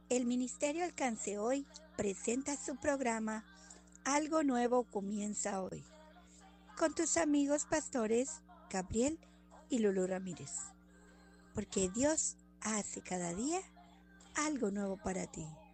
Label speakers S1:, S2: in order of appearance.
S1: El Ministerio Alcance Hoy presenta su programa Algo Nuevo Comienza Hoy, con tus amigos pastores Gabriel y Lulu Ramírez, porque Dios hace cada día algo nuevo para ti.